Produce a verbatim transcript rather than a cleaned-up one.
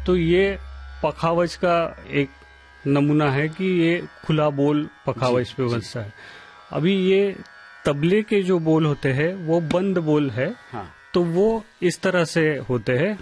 तो ये पखावज का एक नमूना है कि ये खुला बोल पखावज पे बनता है। अभी ये तबले के जो बोल होते हैं वो बंद बोल है, हाँ। तो वो इस तरह से होते हैं।